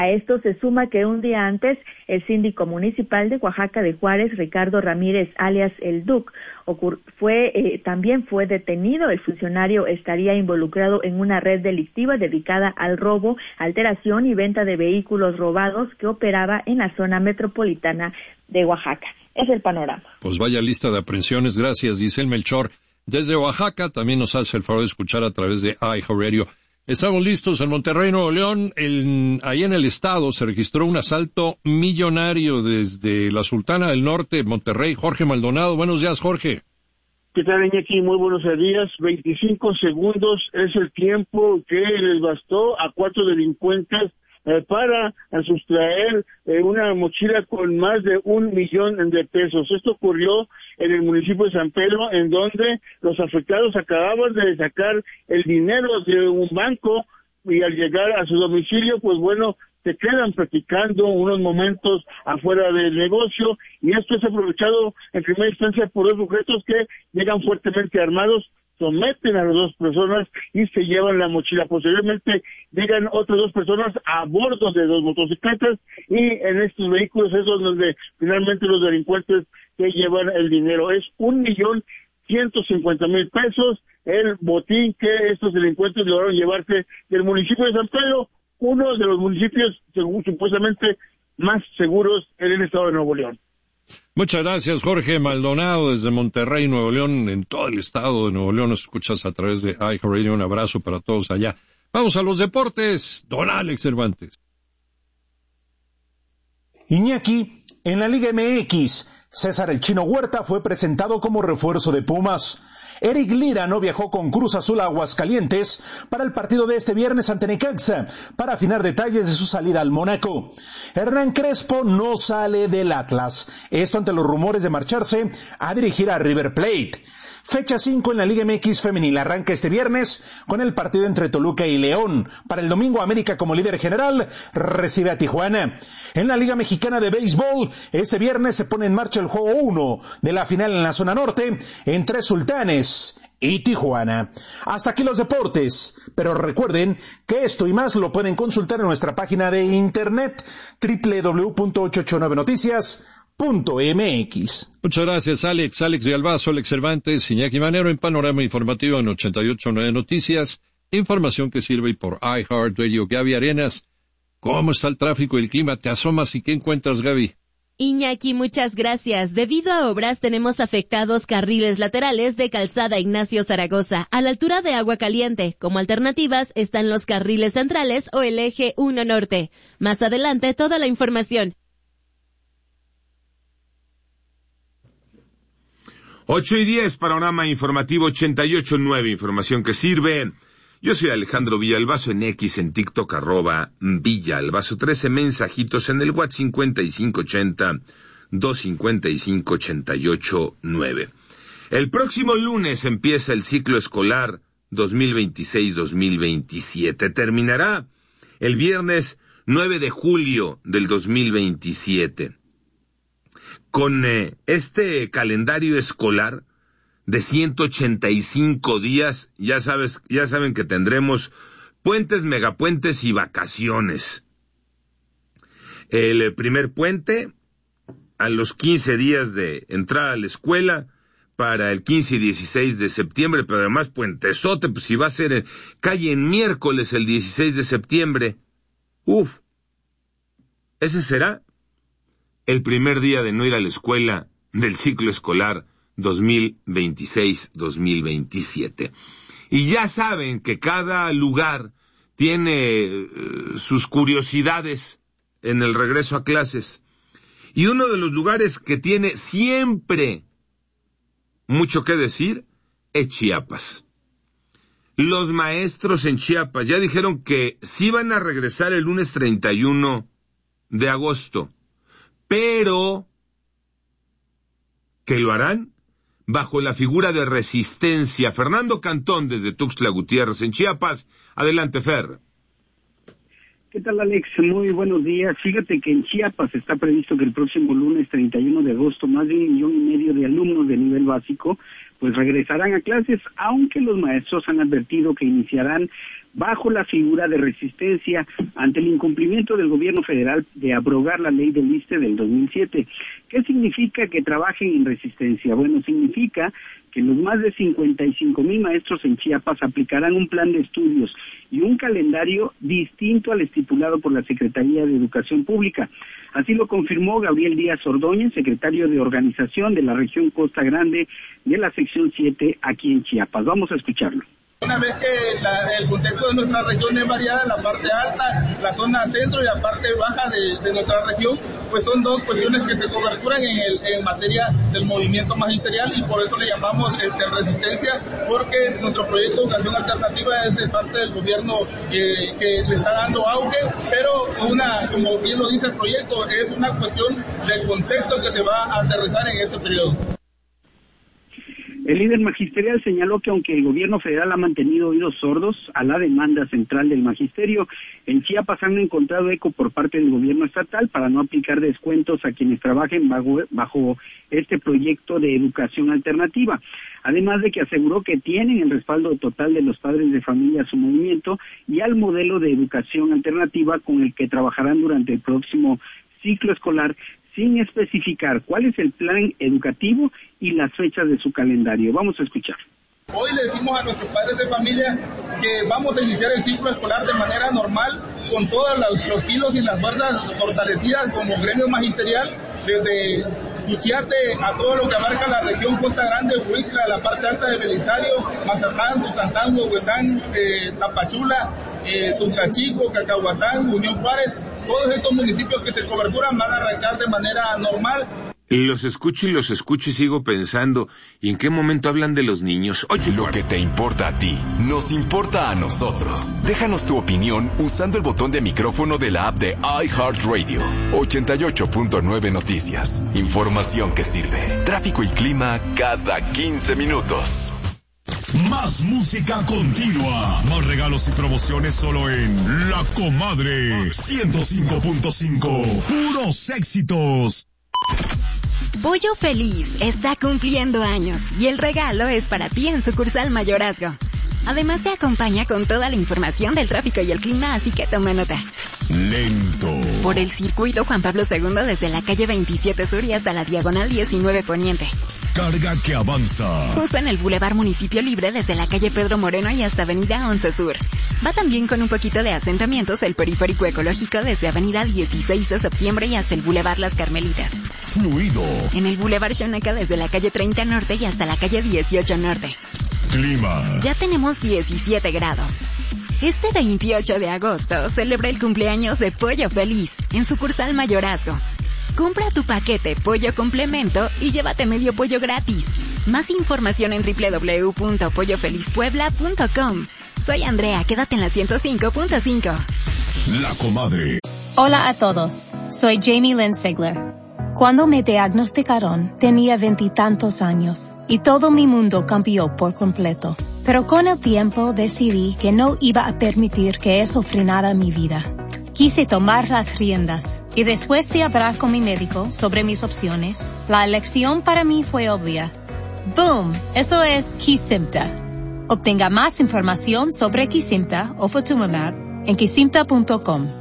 A esto se suma que un día antes, el síndico municipal de Oaxaca de Juárez, Ricardo Ramírez, alias El Duc, también fue detenido. El funcionario estaría involucrado en una red delictiva dedicada al robo, alteración y venta de vehículos robados que operaba en la zona metropolitana de Oaxaca. Es el panorama. Pues vaya lista de aprehensiones. Gracias, Giselle Melchor. Desde Oaxaca también nos hace el favor de escuchar a través de iHeartRadio. Estamos listos en Monterrey, Nuevo León. Ahí en el estado se registró un asalto millonario desde la Sultana del Norte, Monterrey. Jorge Maldonado, buenos días, Jorge. ¿Qué tal, Iñaki? Muy buenos días. 25 segundos es el tiempo que les bastó a 4 delincuentes para sustraer una mochila con más de 1 millón de pesos. Esto ocurrió en el municipio de San Pedro, en donde los afectados acababan de sacar el dinero de un banco y al llegar a su domicilio, pues bueno, se quedan platicando unos momentos afuera del negocio, y esto es aprovechado en primera instancia por dos sujetos que llegan fuertemente armados, someten a las dos personas y se llevan la mochila. Posteriormente llegan otras dos personas a bordo de dos motocicletas, y en estos vehículos es donde finalmente los delincuentes se llevan el dinero. Es 1,150,000 pesos el botín que estos delincuentes lograron llevarse del municipio de San Pedro, uno de los municipios supuestamente más seguros en el estado de Nuevo León. Muchas gracias, Jorge Maldonado, desde Monterrey, Nuevo León. En todo el estado de Nuevo León nos escuchas a través de iHeartRadio. Un abrazo para todos allá. Vamos a los deportes. Don Alex Cervantes. Iñaki, en la Liga MX, César El Chino Huerta fue presentado como refuerzo de Pumas. Eric Lira no viajó con Cruz Azul a Aguascalientes para el partido de este viernes ante Necaxa para afinar detalles de su salida al Mónaco. Hernán Crespo no sale del Atlas, esto ante los rumores de marcharse a dirigir a River Plate. Fecha 5 en la Liga MX femenil arranca este viernes con el partido entre Toluca y León. Para el domingo, América como líder general recibe a Tijuana. En la Liga Mexicana de Béisbol, este viernes se pone en marcha el juego 1 de la final en la zona norte entre Sultanes y Tijuana. Hasta aquí los deportes, pero recuerden que esto y más lo pueden consultar en nuestra página de internet www.889noticias.mx. Muchas gracias, Alex Villalbazo, Alex Cervantes, Iñaki Manero en Panorama Informativo en 88.9 Noticias. Información que sirve por iHeartRadio. Gaby Arenas, ¿cómo está el tráfico y el clima? Te asomas y ¿qué encuentras, Gaby? Iñaki, muchas gracias. Debido a obras tenemos afectados carriles laterales de Calzada Ignacio Zaragoza, a la altura de Agua Caliente. Como alternativas están los carriles centrales o el eje 1 norte. Más adelante toda la información. 8:10, Panorama Informativo 88.9, información que sirve. Yo soy Alejandro Villalbazo en X, en TikTok, @Villalbazo, 13 mensajitos en el WhatsApp 5580-255-88.9. El próximo lunes empieza el ciclo escolar 2026-2027. Terminará el viernes 9 de julio del 2027. Con este calendario escolar de 185 días, ya saben que tendremos puentes, megapuentes y vacaciones. El primer puente a los 15 días de entrada a la escuela para el 15 y 16 de septiembre, pero además puentesote, pues si va a ser calle en miércoles el 16 de septiembre. Ese será el primer día de no ir a la escuela del ciclo escolar 2026-2027. Y ya saben que cada lugar tiene sus curiosidades en el regreso a clases. Y uno de los lugares que tiene siempre mucho que decir es Chiapas. Los maestros en Chiapas ya dijeron que sí van a regresar el lunes 31 de agosto, pero que lo harán bajo la figura de resistencia. Fernando Cantón, desde Tuxtla Gutiérrez, en Chiapas. Adelante, Fer. ¿Qué tal, Alex? Muy buenos días. Fíjate que en Chiapas está previsto que el próximo lunes 31 de agosto más de 1,5 millones de alumnos de nivel básico pues regresarán a clases, aunque los maestros han advertido que iniciarán bajo la figura de resistencia ante el incumplimiento del gobierno federal de abrogar la ley del ISSSTE del 2007. ¿Qué significa que trabajen en resistencia? Bueno, significa que los más de 55,000 maestros en Chiapas aplicarán un plan de estudios y un calendario distinto al estipulado por la Secretaría de Educación Pública. Así lo confirmó Gabriel Díaz Ordóñez, secretario de Organización de la región Costa Grande de la sección 7 aquí en Chiapas. Vamos a escucharlo. Una vez que el contexto de nuestra región es variada, la parte alta, la zona centro y la parte baja de nuestra región, pues son dos cuestiones que se coberturan en materia del movimiento magisterial, y por eso le llamamos resistencia, porque nuestro proyecto de educación alternativa es de parte del gobierno que le está dando auge, pero como bien lo dice el proyecto, es una cuestión del contexto que se va a aterrizar en ese periodo. El líder magisterial señaló que aunque el gobierno federal ha mantenido oídos sordos a la demanda central del magisterio, en Chiapas han encontrado eco por parte del gobierno estatal para no aplicar descuentos a quienes trabajen bajo este proyecto de educación alternativa. Además de que aseguró que tienen el respaldo total de los padres de familia a su movimiento y al modelo de educación alternativa con el que trabajarán durante el próximo ciclo escolar, sin especificar cuál es el plan educativo y las fechas de su calendario. Vamos a escuchar. Hoy le decimos a nuestros padres de familia que vamos a iniciar el ciclo escolar de manera normal, con todos los kilos y las fuerzas fortalecidas como gremio magisterial, desde Suchiate a todo lo que abarca la región Costa Grande, Huixla, la parte alta de Belisario, Mazatán, Tuzantán, Huehuetán, Tapachula, Tuzlachico, Cacahuatán, Unión Juárez. Todos estos municipios que se coberturan van a arrancar de manera normal. Los escucho y sigo pensando, ¿y en qué momento hablan de los niños? Oye, lo que te importa a ti, nos importa a nosotros. Déjanos tu opinión usando el botón de micrófono de la app de iHeartRadio. 88.9 Noticias. Información que sirve. Tráfico y clima cada 15 minutos. Más música continua. Más regalos y promociones solo en La Comadre 105.5. Puros éxitos. Pollo Feliz está cumpliendo años y el regalo es para ti en sucursal Mayorazgo. Además te acompaña con toda la información del tráfico y el clima, así que toma nota. Lento. Por el circuito Juan Pablo II desde la calle 27 Sur y hasta la diagonal 19 Poniente. Carga que avanza. Justo en el Boulevard Municipio Libre desde la calle Pedro Moreno y hasta avenida 11 Sur. Va también con un poquito de asentamientos el periférico ecológico desde avenida 16 de septiembre y hasta el Boulevard Las Carmelitas. Fluido. En el Boulevard Xonaca desde la calle 30 Norte y hasta la calle 18 Norte. Clima. Ya tenemos 17 grados. Este 28 de agosto celebra el cumpleaños de Pollo Feliz en sucursal Mayorazgo. Compra tu paquete Pollo Complemento y llévate medio pollo gratis. Más información en www.pollofelizpuebla.com. Soy Andrea, quédate en la 105.5. La Comadre. Hola a todos, soy Jamie Lynn Sigler. Cuando me diagnosticaron, tenía 20 y tantos años y todo mi mundo cambió por completo. Pero con el tiempo decidí que no iba a permitir que eso frenara mi vida. Quise tomar las riendas y después de hablar con mi médico sobre mis opciones, la elección para mí fue obvia. ¡Boom! Eso es Kesimpta. Obtenga más información sobre Kesimpta o Ofatumumab en kesimpta.com.